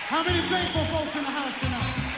How many thankful folks in the house tonight?